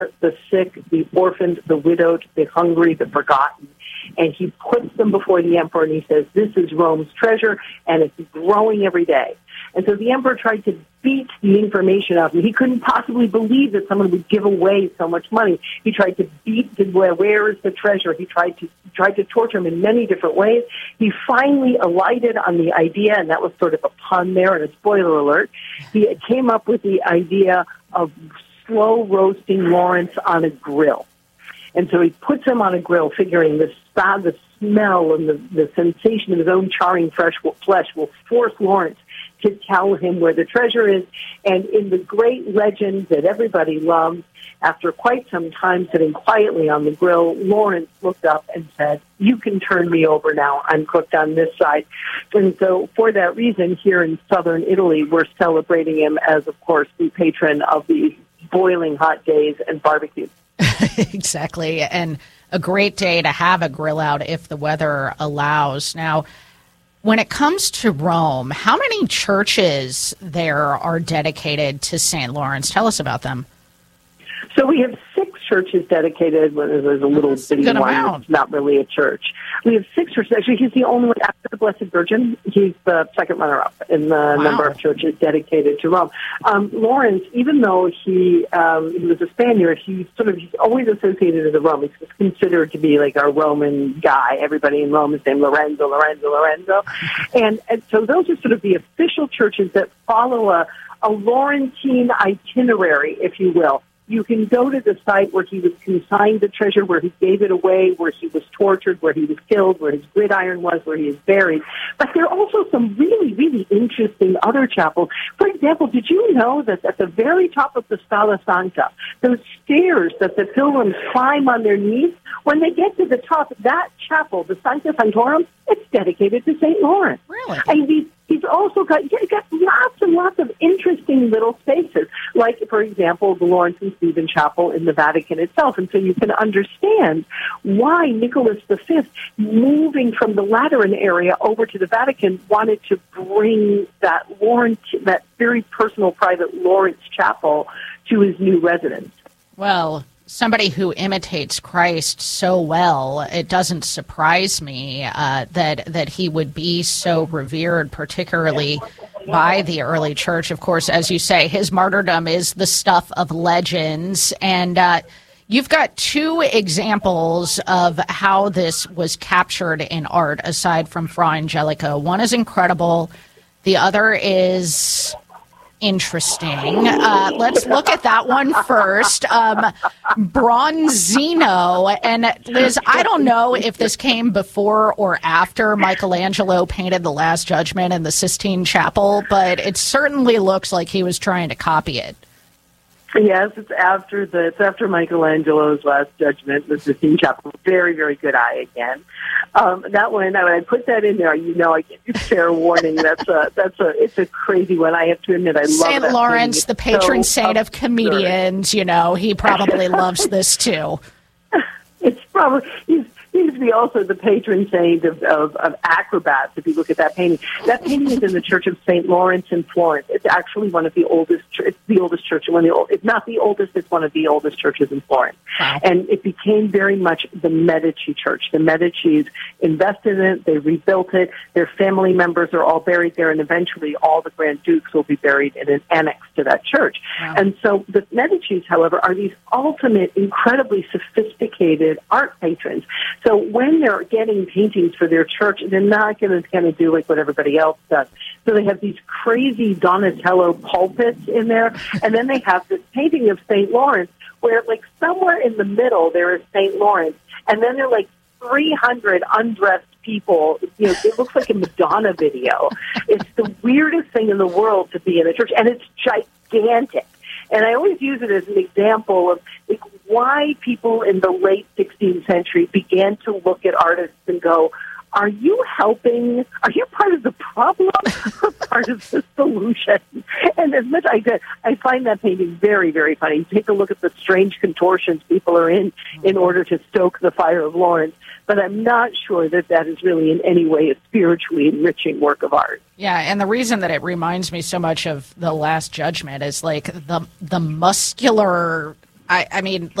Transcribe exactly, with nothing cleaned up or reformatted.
the sick, the orphaned, the widowed, the hungry, the forgotten. And he puts them before the emperor, and he says, this is Rome's treasure, and it's growing every day. And so the emperor tried to beat the information out of him. He couldn't possibly believe that someone would give away so much money. He tried to beat the, where, where is the treasure? He tried to tried to torture him in many different ways. He finally alighted on the idea, and that was sort of a pun there and a spoiler alert. He came up with the idea of slow roasting Lawrence on a grill. And so he puts him on a grill, figuring the, the smell and the, the sensation of his own charring fresh flesh will force Lawrence to tell him where the treasure is. And in the great legend that everybody loves, after quite some time sitting quietly on the grill, Lawrence looked up and said, you can turn me over now. I'm cooked on this side. And so for that reason, here in southern Italy, we're celebrating him as, of course, the patron of these boiling hot days and barbecues. Exactly. And a great day to have a grill out if the weather allows. Now, when it comes to Rome, how many churches there are dedicated to Saint Lawrence? Tell us about them. So we have six churches dedicated. Well, there's a little bitty one. Amount. It's not really a church. We have six churches. Actually, he's the only one after the Blessed Virgin. He's the second runner-up in the wow. number of churches dedicated to Rome. Um, Lawrence, even though he um, he was a Spaniard, he sort of he's always associated as a Roman. He's considered to be like a Roman guy. Everybody in Rome is named Lorenzo, Lorenzo, Lorenzo, and, and so those are sort of the official churches that follow a a Laurentine itinerary, if you will. You can go to the site where he was consigned the treasure, where he gave it away, where he was tortured, where he was killed, where his gridiron was, where he is buried. But there are also some really, really interesting other chapels. For example, did you know that at the very top of the Scala Santa, those stairs that the pilgrims climb on their knees, when they get to the top, that chapel, the Sancta Sanctorum, it's dedicated to Saint Lawrence. Really? And he's, he's also got, he's got lots and lots of interesting little spaces, like, for example, the Lawrence and Stephen Chapel in the Vatican itself. And so you can understand why Nicholas the Fifth, moving from the Lateran area over to the Vatican, wanted to bring that Lawrence, that very personal, private Lawrence Chapel to his new residence. Well, somebody who imitates Christ so well, it doesn't surprise me uh, that that he would be so revered, particularly by the early church. Of course, as you say, his martyrdom is the stuff of legends. And uh, you've got two examples of how this was captured in art, aside from Fra Angelico. One is incredible. The other is interesting. Uh, let's look at that one first. Um, Bronzino. And Liz, I don't know if this came before or after Michelangelo painted The Last Judgment in the Sistine Chapel, but it certainly looks like he was trying to copy it. Yes, it's after the it's after Michelangelo's Last Judgment, the Sistine Chapel. Very, very good eye again. Um, that one, when I put that in there, you know, I give you fair warning. That's a that's a it's a crazy one. I have to admit, I love Saint that Lawrence, the patron so saint of comedians. You know, he probably loves this too. It's probably he's seems to be also the patron saint of, of, of acrobats, if you look at that painting. That painting is in the Church of Saint Lawrence in Florence. It's actually one of the oldest, it's the oldest church, one of the old, it's not the oldest, it's one of the oldest churches in Florence. Wow. And it became very much the Medici church. The Medicis invested in it, they rebuilt it, their family members are all buried there, and eventually all the Grand Dukes will be buried in an annex to that church. Wow. And so the Medicis, however, are these ultimate, incredibly sophisticated art patrons. So when they're getting paintings for their church, they're not going to kind of do like what everybody else does. So they have these crazy Donatello pulpits in there, and then they have this painting of Saint Lawrence where, like, somewhere in the middle there is Saint Lawrence, and then there are like three hundred undressed people. You know, it looks like a Madonna video. It's the weirdest thing in the world to be in a church, and it's gigantic. And I always use it as an example of like, why people in the late sixteenth century began to look at artists and go, are you helping? Are you part of the problem or part of the solution? And as much I did, I find that painting very, very funny. Take a look at the strange contortions people are in in order to stoke the fire of Lawrence. But I'm not sure that that is really in any way a spiritually enriching work of art. Yeah, and the reason that it reminds me so much of The Last Judgment is like the the muscular I, I mean,